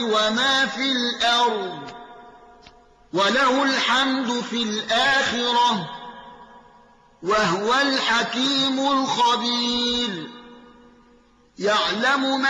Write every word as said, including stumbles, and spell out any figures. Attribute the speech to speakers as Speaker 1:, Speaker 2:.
Speaker 1: وما في الأرض وله الحمد في الآخرة وهو الحكيم الخبير. يعلم ما